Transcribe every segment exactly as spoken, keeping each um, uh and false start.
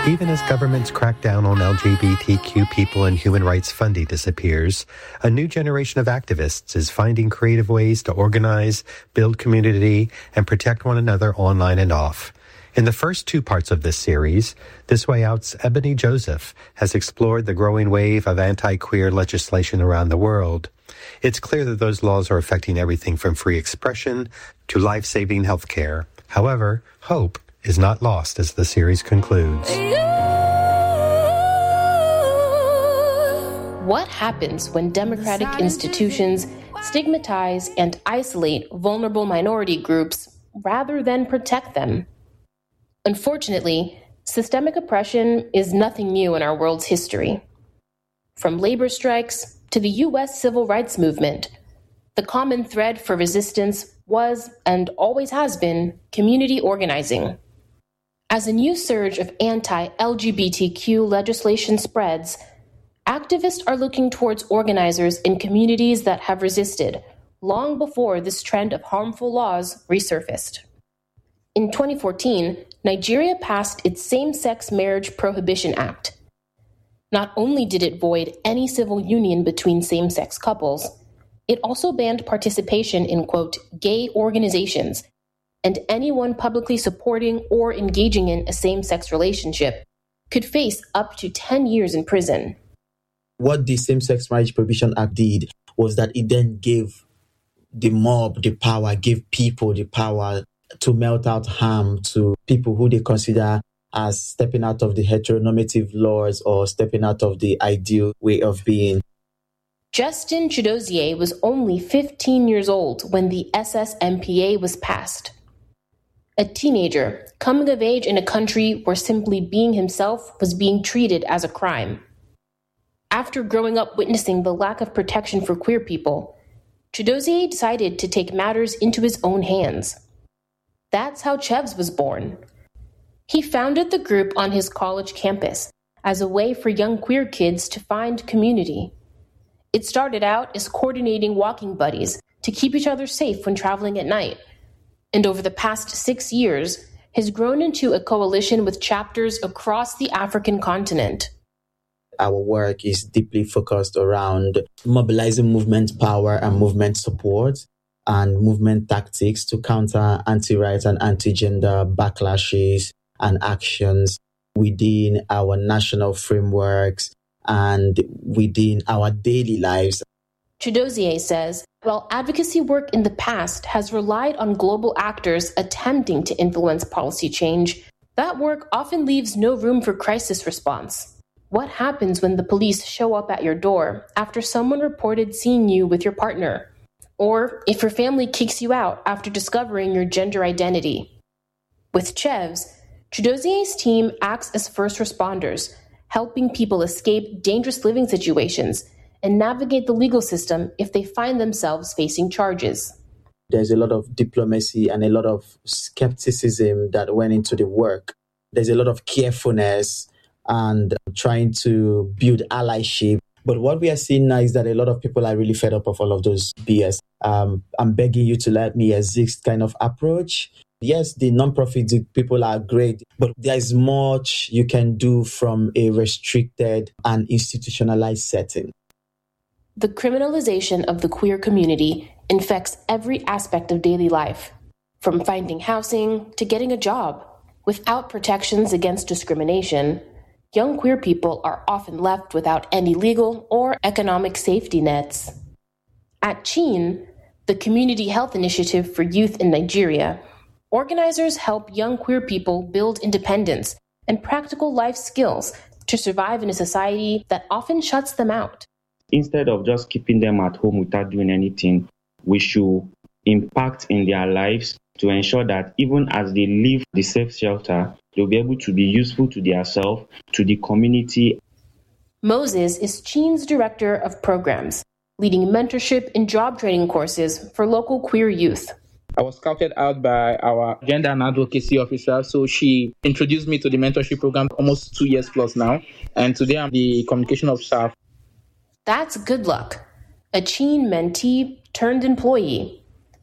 Even as governments crack down on L G B T Q people and human rights funding disappears, a new generation of activists is finding creative ways to organize, build community, and protect one another online and off. In the first two parts of this series, This Way Out's Ebony Joseph has explored the growing wave of anti-queer legislation around the world. It's clear that those laws are affecting everything from free expression to life-saving healthcare. However, hope is not lost as the series concludes. What happens when democratic institutions stigmatize and isolate vulnerable minority groups rather than protect them? Unfortunately, systemic oppression is nothing new in our world's history. From labor strikes to the U S civil rights movement, the common thread for resistance was, and always has been, community organizing. As a new surge of anti-L G B T Q legislation spreads, activists are looking towards organizers in communities that have resisted long before this trend of harmful laws resurfaced. In twenty fourteen, Nigeria passed its Same-Sex Marriage Prohibition Act. Not only did it void any civil union between same-sex couples, it also banned participation in, quote, gay organizations, and anyone publicly supporting or engaging in a same-sex relationship could face up to ten years in prison. What the Same-Sex Marriage Prohibition Act did was that it then gave the mob the power, gave people the power to melt out harm to people who they consider as stepping out of the heteronormative laws or stepping out of the ideal way of being. Justin Chidozie was only fifteen years old when the S S M P A was passed. A teenager coming of age in a country where simply being himself was being treated as a crime. After growing up witnessing the lack of protection for queer people, Chidozie decided to take matters into his own hands. That's how Chevs was born. He founded the group on his college campus as a way for young queer kids to find community. It started out as coordinating walking buddies to keep each other safe when traveling at night, and over the past six years has grown into a coalition with chapters across the African continent. Our work is deeply focused around mobilizing movement power and movement support and movement tactics to counter anti-rights and anti-gender backlashes and actions within our national frameworks and within our daily lives. Chidozie says, while advocacy work in the past has relied on global actors attempting to influence policy change, that work often leaves no room for crisis response. What happens when the police show up at your door after someone reported seeing you with your partner? Or if your family kicks you out after discovering your gender identity? With Chevs, Chidozie's team acts as first responders, helping people escape dangerous living situations and navigate the legal system if they find themselves facing charges. There's a lot of diplomacy and a lot of skepticism that went into the work. There's a lot of carefulness and trying to build allyship. But what we are seeing now is that a lot of people are really fed up of all of those B S. Um, I'm begging you to let me exist kind of approach. Yes, the non-profit people are great, but there's much you can do from a restricted and institutionalized setting. The criminalization of the queer community infects every aspect of daily life, from finding housing to getting a job. Without protections against discrimination, young queer people are often left without any legal or economic safety nets. At CHEEN, the Community Health Initiative for Youth in Nigeria, organizers help young queer people build independence and practical life skills to survive in a society that often shuts them out. Instead of just keeping them at home without doing anything, we should impact in their lives to ensure that even as they leave the safe shelter, they'll be able to be useful to themselves, to the community. Moses is CHEEN's director of programs, leading mentorship and job training courses for local queer youth. I was scouted out by our gender and advocacy officer, so she introduced me to the mentorship program almost two years plus now, and today I'm the communication officer. That's Good Luck, a CHEEN mentee turned employee.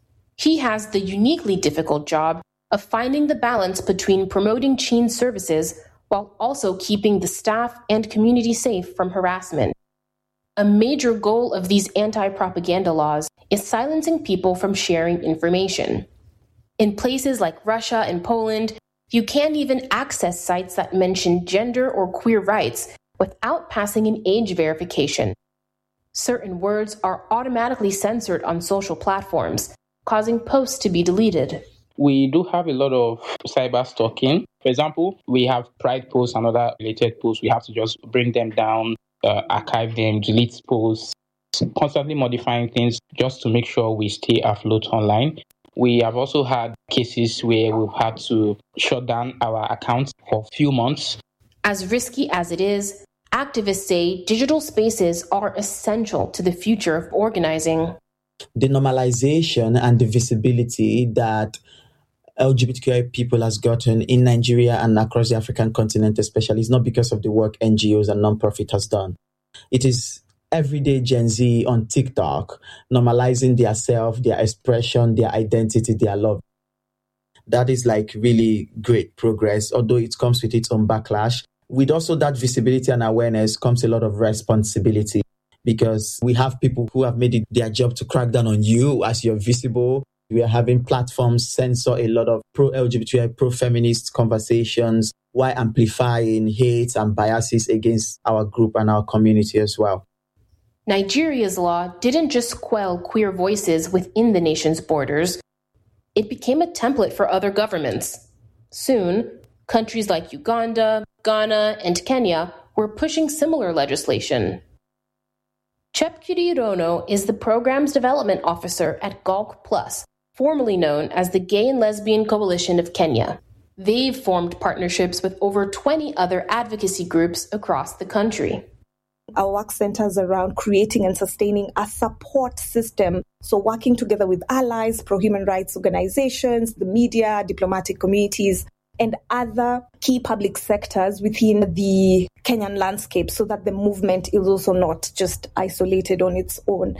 He has the uniquely difficult job of finding the balance between promoting CHEEN services while also keeping the staff and community safe from harassment. A major goal of these anti-propaganda laws is silencing people from sharing information. In places like Russia and Poland, you can't even access sites that mention gender or queer rights without passing an age verification. Certain words are automatically censored on social platforms, causing posts to be deleted. We do have a lot of cyber stalking. For example, we have pride posts and other related posts. We have to just bring them down, uh, archive them, delete posts, constantly modifying things just to make sure we stay afloat online. We have also had cases where we've had to shut down our accounts for a few months. As risky as it is, activists say digital spaces are essential to the future of organizing. The normalization and the visibility that L G B T Q I people has gotten in Nigeria and across the African continent especially is not because of the work N G Os and non-profit has done. It is everyday Gen Z on TikTok normalizing their self, their expression, their identity, their love. That is like really great progress, although it comes with its own backlash. With also that visibility and awareness comes a lot of responsibility, because we have people who have made it their job to crack down on you as you're visible. We are having platforms censor a lot of pro-L G B T I, pro-feminist conversations while amplifying hate and biases against our group and our community as well. Nigeria's law didn't just quell queer voices within the nation's borders. It became a template for other governments. Soon, countries like Uganda, Ghana, and Kenya were pushing similar legislation. Chepkiri Rono is the Program's Development Officer at Galk Plus, formerly known as the Gay and Lesbian Coalition of Kenya. They've formed partnerships with over twenty other advocacy groups across the country. Our work centers around creating and sustaining a support system. So working together with allies, pro-human rights organizations, the media, diplomatic communities, and other key public sectors within the Kenyan landscape so that the movement is also not just isolated on its own.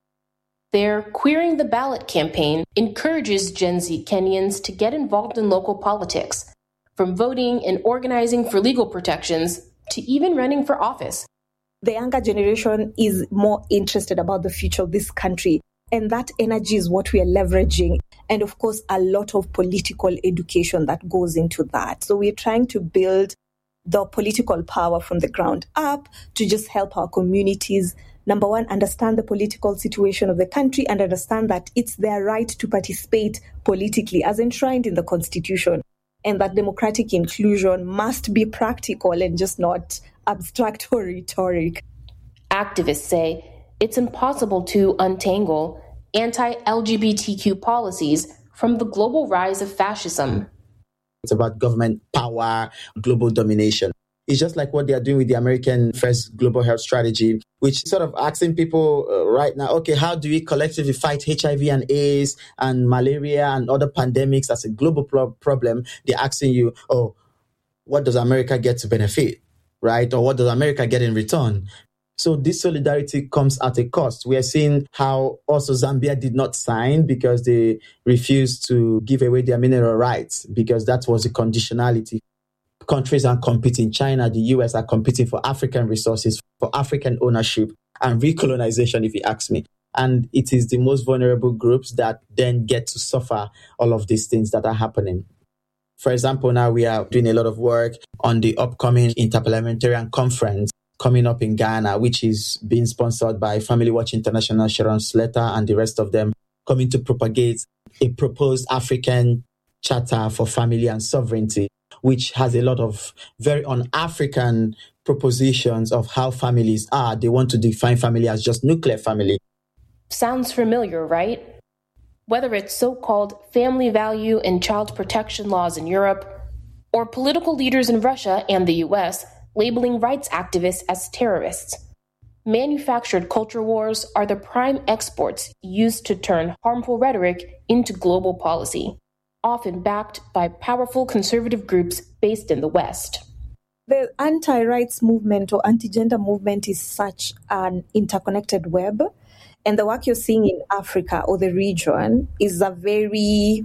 Their Queering the Ballot campaign encourages Gen Z Kenyans to get involved in local politics, from voting and organizing for legal protections to even running for office. The younger generation is more interested about the future of this country, and that energy is what we are leveraging. And of course, a lot of political education that goes into that. So we're trying to build the political power from the ground up to just help our communities, number one, understand the political situation of the country and understand that it's their right to participate politically as enshrined in the Constitution. And that democratic inclusion must be practical and just not abstract or rhetoric. Activists say it's impossible to untangle anti-L G B T Q policies from the global rise of fascism. It's about government power, global domination. It's just like what they are doing with the American First Global Health Strategy, which is sort of asking people uh, right now, okay, how do we collectively fight H I V and AIDS and malaria and other pandemics as a global pro- problem? They're asking you, oh, what does America get to benefit, right? Or what does America get in return? So this solidarity comes at a cost. We are seeing how also Zambia did not sign because they refused to give away their mineral rights, because that was a conditionality. Countries are competing. China, the U S are competing for African resources, for African ownership and recolonization, if you ask me. And it is the most vulnerable groups that then get to suffer all of these things that are happening. For example, now we are doing a lot of work on the upcoming Interparliamentarian Conference coming up in Ghana, which is being sponsored by Family Watch International, Sharon Slater, and the rest of them, coming to propagate a proposed African Charter for Family and Sovereignty, which has a lot of very un-African propositions of how families are. They want to define family as just nuclear family. Sounds familiar, right? Whether it's so-called family value and child protection laws in Europe, or political leaders in Russia and the U S labeling rights activists as terrorists. Manufactured culture wars are the prime exports used to turn harmful rhetoric into global policy, often backed by powerful conservative groups based in the West. The anti-rights movement or anti-gender movement is such an interconnected web, and the work you're seeing in Africa or the region is a very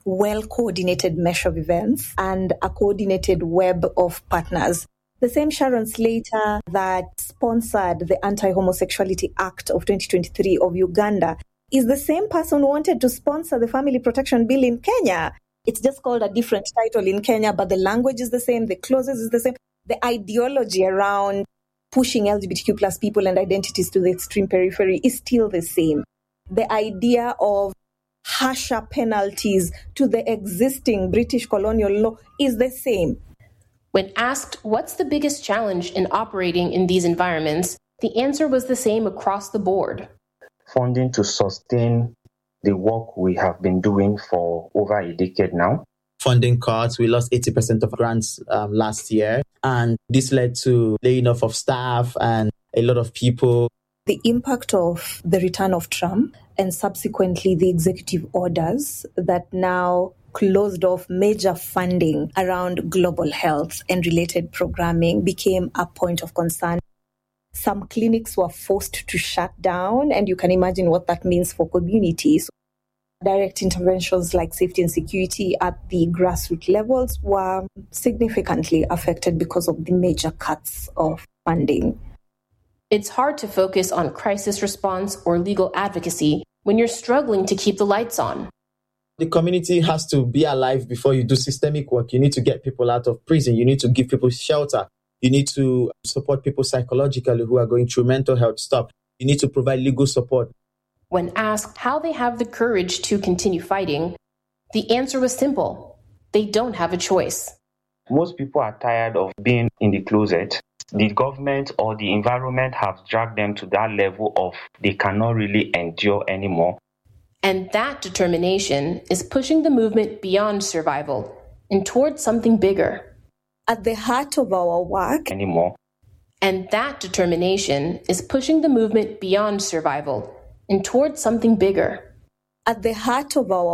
well-coordinated mesh of events and a coordinated web of partners. The same Sharon Slater that sponsored the Anti-Homosexuality Act of twenty twenty-three of Uganda is the same person who wanted to sponsor the Family Protection Bill in Kenya. It's just called a different title in Kenya, but the language is the same, the clauses is the same. The ideology around pushing L G B T Q plus people and identities to the extreme periphery is still the same. The idea of harsher penalties to the existing British colonial law is the same. When asked what's the biggest challenge in operating in these environments, the answer was the same across the board. Funding to sustain the work we have been doing for over a decade now. Funding cuts, we lost eighty percent of grants um, last year, and this led to laying off of staff and a lot of people. The impact of the return of Trump and subsequently the executive orders that now closed off major funding around global health and related programming became a point of concern. Some clinics were forced to shut down, and you can imagine what that means for communities. Direct interventions like safety and security at the grassroots levels were significantly affected because of the major cuts of funding. It's hard to focus on crisis response or legal advocacy when you're struggling to keep the lights on. The community has to be alive before you do systemic work. You need to get people out of prison. You need to give people shelter. You need to support people psychologically who are going through mental health stuff. You need to provide legal support. When asked how they have the courage to continue fighting, the answer was simple. They don't have a choice. Most people are tired of being in the closet. The government or the environment have dragged them to that level of they cannot really endure anymore. And that determination is pushing the movement beyond survival and towards something bigger. At the heart of our work anymore. And that determination is pushing the movement beyond survival and towards something bigger. At the heart of our